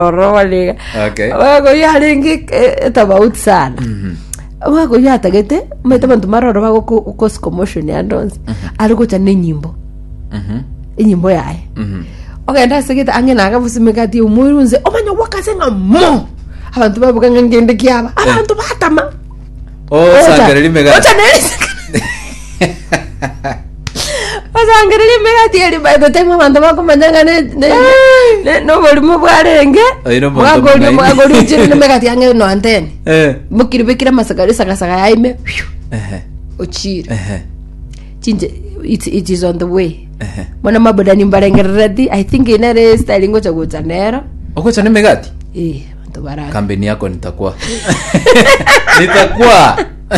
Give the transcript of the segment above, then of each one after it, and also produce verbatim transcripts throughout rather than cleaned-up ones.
Orowaliga. Okay. Wago yaringi tofauti sana. Mhm. Wago yatagete meta bantu maroro bago ko commotion ya dance. Aliko chane nyimbo. Mhm. Inyimbo yae. Mhm. Okay, ndaseketa angena akavusimekati umuyunze omanya wakasenga mo. Abantu babuka ngende kyaba. Abantu batama. Oh, sangareli mega. Ocha nesi. Sangareli mega tieri by the time abantu bakomanya ne ne no volume bwarenge. Mwagoli mwagoli chiri mega tiange no antene. Eh. Mukiri bekira masagari sagasaga yaime. Eh. Ochiri. Eh. Chinje it it is on the way. Eh. Mwana maboda ni mbarenge ready. I think inere styling ngocha kutanera. Okocha ni megati? Eh, bantu baraka. Kampeni yako nitakuwa. Nitakuwa.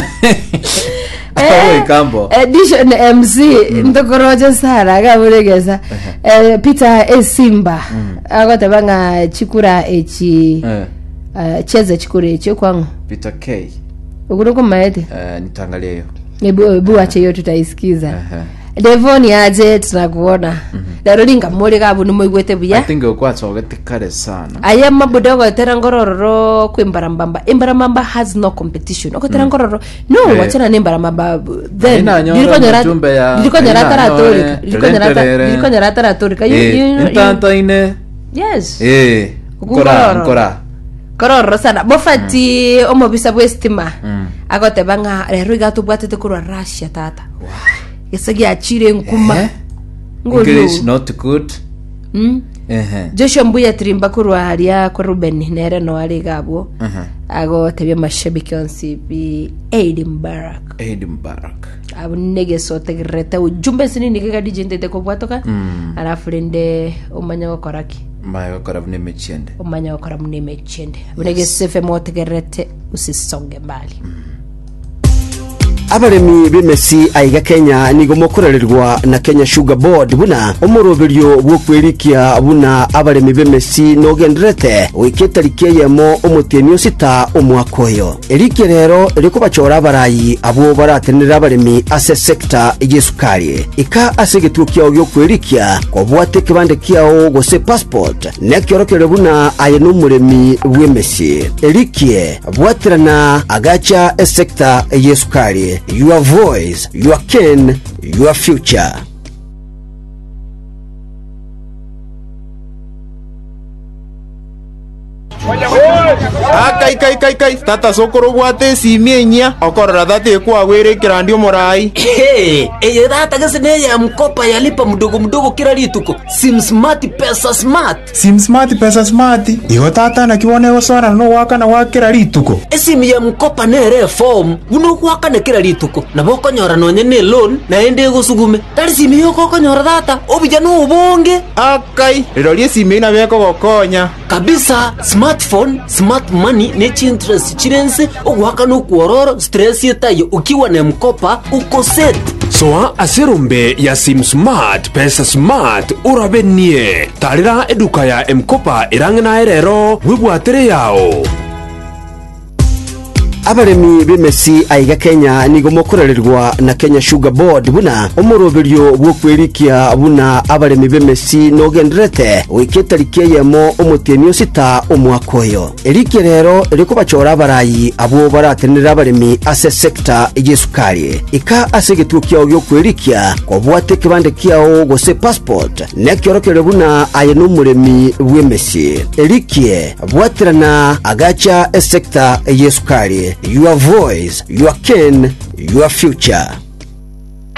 Eh, kambo. Edition M C ndokoroje sana gaburegeza. Eh, Peter Esimba. Agotabanga chikura echi. Eh. Cheze chikura echi kwangu. Peter K. Uguruko maete. Eh, nitangalia hiyo. Ebu ebu ache hiyo tutaisikiza. Eh. Devoni aje tunakuona. Darolinga mole gabu no moigwete buya. I think ukwa tsogete kare sana. Aya mabudogo terangororo kwimbarambamba. Imbarambamba has no competition. Oko terangororo. No, wachana ni imbarambamba. Then diriko nyara diriko nyara taratorika. Diriko nyara diriko nyara taratorika. You ntanta ine. Yes. Eh. Kora kora. Kororo sana. Bofati omobisa bwestima. Agote banga rero gatubwatete kurwa Russia tata. Wow. Yesagi achire nkuma. Eh? English not good. Mm. Eh. Joshua Mbuya trimba kurwa haria kwa Ruben nere no ari gabo. Mhm. Ago tebye mashabiki onsi bi Edinburgh. Edinburgh. Abu nege sote greta ujumbe sini nige D J ndete ko bwatoka. Mm. Arafrende umanya wakoraki. Mayo kora vune mechende. Umanya wakora mune mechende. Unege sefe mote gerete usisonge mbali. Mm. Abaremi b'Messi aiga Kenya nigo mokorererwa na Kenya Sugar Board buna omuroberio bwo kwerikia buna abaremi b'Messi no gendrete wikitarike yemo omutenio sita omwakoyo erike rero riko bachora barayi abo baratenera abaremi ase sector y'esukari ika asegetuo kyo gyo kwerikia ko bwate kibande kyao gose passport nekiorokere buna aye no muremi b'Messi erike bwaterana agacha e sector y'esukari. Your voice, your ken, your future. Akai kai kai kai tata sokoro bwate simienya okorora date kwa were kirandio morai. Hey, eye data gasene ya mkopa yalipa mdogo mdogo kila lituko. Sim Smart Pesa Smart. Sim Smart Pesa Smart. Iyo tata na kiwone osora no waka na wakira lituko. Sim ya mkopa nere form uno waka na kila lituko. Na boko nyora no nyene loan na ende gusugume. Tari sim yo koko nyora data obija no ubonge. Akai rirolie sim ina beko gokonya. Kabisa smartphone, smart money nechi interest chirense ogwaka no kuororo stress yetayo ukiwa na mkopa uko set. Soa aserumbe ya Sim Smart Pesa Smart urabenie tarira eduka ya mkopa irangena erero wibwatere yao. Abaremi b'Messi aiga Kenya nigo mokorererwa na Kenya Sugar Board buna omuroberio bwo kwerikia buna abaremi b'Messi no gendrete wikitarike yemo omutenio sita omwakoyo erike rero riko bachora barayi abo baratenera abaremi ase sector y'esukari ika asegetuo kyo gyo kwerikia ko bwate kibande kyao gose passport nekiorokere buna aye no muremi b'Messi erike bwaterana agacha e sector y'esukari. Your voice, your ken, your future.